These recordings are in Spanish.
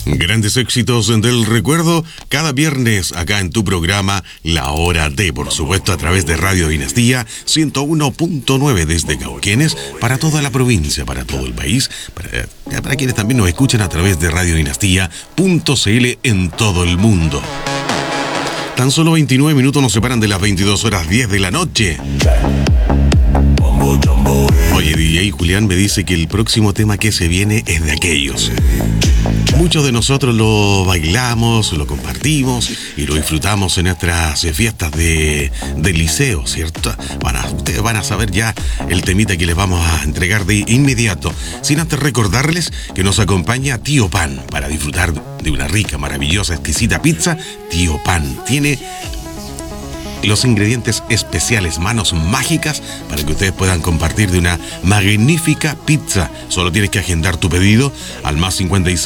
Grandes éxitos del recuerdo cada viernes acá en tu programa La Hora D, por supuesto a través de Radio Dinastía 101.9 desde Cauquenes para toda la provincia, para todo el país, para quienes también nos escuchan a través de radiodinastía.cl en todo el mundo. Tan solo 29 minutos nos separan de las 22:10 de la noche. Oye, DJ Julián me dice que el próximo tema que se viene es de aquellos. Muchos de nosotros lo bailamos, lo compartimos y lo disfrutamos en nuestras fiestas de liceo, ¿cierto? Ustedes van a saber ya el temita que les vamos a entregar de inmediato. Sin antes recordarles que nos acompaña Tío Pan para disfrutar de una rica, maravillosa, exquisita pizza. Tío Pan tiene los ingredientes especiales, manos mágicas, para que ustedes puedan compartir de una magnífica pizza. Solo tienes que agendar tu pedido al más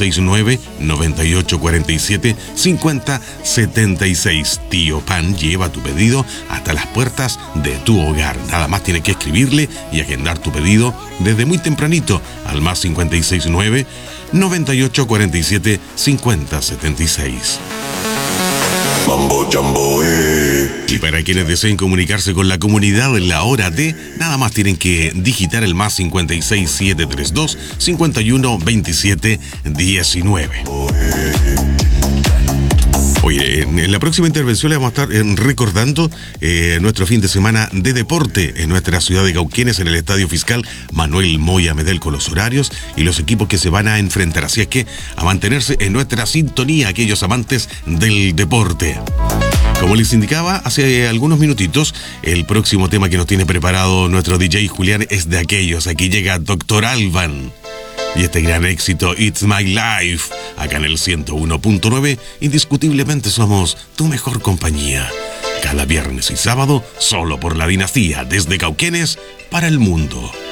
569-9847-5076. Tío Pan lleva tu pedido hasta las puertas de tu hogar. Nada más tienes que escribirle y agendar tu pedido desde muy tempranito al más 569-9847-5076. Mambo Jambo, Y para quienes deseen comunicarse con la comunidad en La Hora D, nada más tienen que digitar el más 56732-512719. Oye, en la próxima intervención le vamos a estar recordando nuestro fin de semana de deporte en nuestra ciudad de Cauquenes, en el Estadio Fiscal Manuel Moya Medel, con los horarios y los equipos que se van a enfrentar. Así es que a mantenerse en nuestra sintonía, aquellos amantes del deporte. Como les indicaba hace algunos minutitos, el próximo tema que nos tiene preparado nuestro DJ Julián es de aquellos. Aquí llega Dr. Alban y este gran éxito, It's My Life, acá en el 101.9, indiscutiblemente somos tu mejor compañía. Cada viernes y sábado, solo por la Dinastía, desde Cauquenes para el mundo.